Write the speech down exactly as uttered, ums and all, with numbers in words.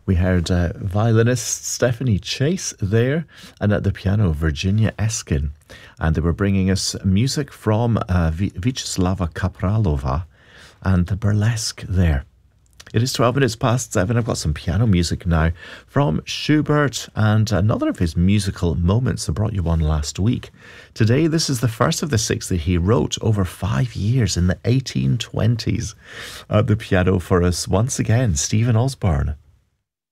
We heard uh, violinist Stephanie Chase there, and at the piano, Virginia Eskin. And they were bringing us music from uh, Vyacheslava Kapralova and the burlesque there. It is twelve minutes past seven. I've got some piano music now from Schubert and another of his musical moments. I brought you one last week. Today, this is the first of the six that he wrote over five years in the eighteen twenties. At the piano for us, once again, Stephen Osborne.